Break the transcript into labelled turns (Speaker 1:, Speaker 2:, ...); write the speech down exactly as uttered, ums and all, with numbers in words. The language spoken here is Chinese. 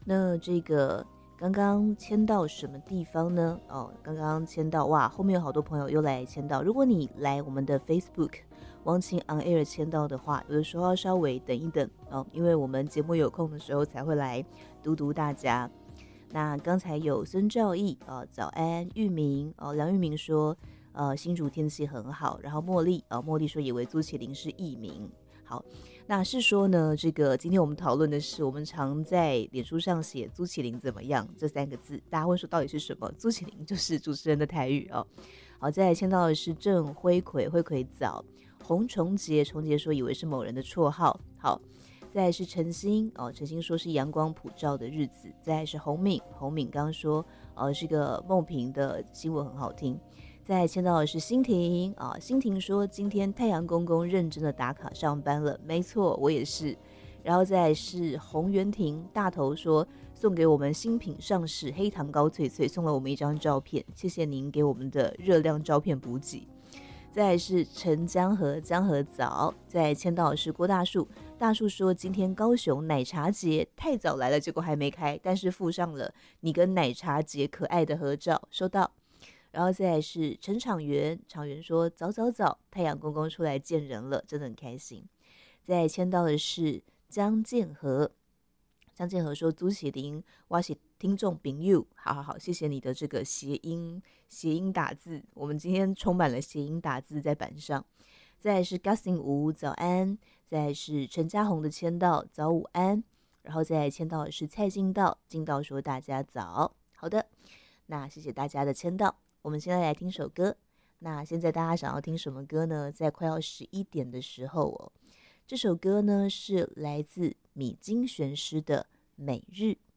Speaker 1: 那这个刚刚签到什么地方呢？哦，刚刚签到，哇，后面有好多朋友又来签到。如果你来我们的 Facebook 王晴 On Air 签到的话，有的时候要稍微等一等哦，因为我们节目有空的时候才会来读读大家。那刚才有孙兆义呃，早安，玉明哦，梁玉明说，呃，新竹天气很好，然后茉莉呃，茉莉说以为朱启麟是艺名，好，那是说呢，这个今天我们讨论的是，我们常在脸书上写朱启麟怎么样这三个字，大家会说到底是什么？朱启麟就是主持人的台语哦。好，再来签到的是郑辉奎，辉奎早，洪崇杰，崇杰说以为是某人的绰号，好。再来是陈星哦，陈星说是阳光普照的日子。再来是洪敏，洪敏刚刚说呃是个梦萍的新闻很好听。再来签到的是欣婷啊，欣婷说今天太阳公公认真的打卡上班了，没错，我也是。然后再来是洪元婷，大头说送给我们新品上市黑糖糕脆脆，送了我们一张照片，谢谢您给我们的热量照片补给。再来是陈江河，江河早。再来签到的是郭大树，大树说今天高雄奶茶节太早来了，结果还没开，但是附上了你跟奶茶节可爱的合照，收到。然后再来是陈厂员，厂员说早早早，太阳公公出来见人了，真的很开心。再来签到的是江建和，江建和说朱启麟，我是听众朋友，好好好，谢谢你的这个谐音谐音打字，我们今天充满了谐音打字在板上。再来是 Gusing 吴，早安。再来是陈家宏的签到，早午安。然后再来签到的是蔡进道，进道说大家早。好的，那谢谢大家的签到。我们现在来听首歌。那现在大家想要听什么歌呢？在快要十一点的时候哦，这首歌呢是来自米津玄师的《每日》。